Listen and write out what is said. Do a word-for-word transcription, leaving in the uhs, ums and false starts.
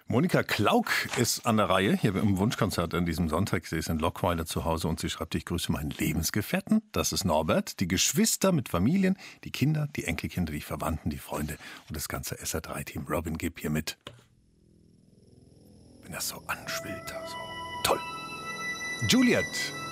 Monika Klauk ist an der Reihe hier im Wunschkonzert an diesem Sonntag. Sie ist in Lockweiler zu Hause und sie schreibt: Ich grüße meinen Lebensgefährten. Das ist Norbert, die Geschwister mit Familien, die Kinder, die Enkelkinder, die Verwandten, die Freunde und das ganze S R drei Team. Robin, gib hier mit. Wenn das so anschwillt, da so toll. Juliet.